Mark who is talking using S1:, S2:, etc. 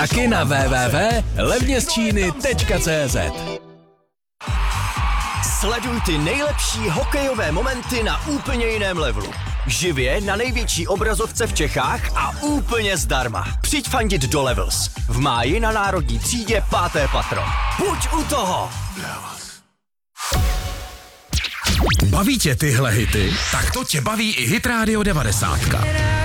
S1: Taky na www.levnězčíny.cz.
S2: Sleduj ty nejlepší hokejové momenty na úplně jiném levelu. Živě na největší obrazovce v Čechách a úplně zdarma. Přijď fandit do Levels. V máji na Národní třídě 5. patro. Buď u toho!
S1: Baví tě tyhle hity? Tak to tě baví i Hit Radio 90.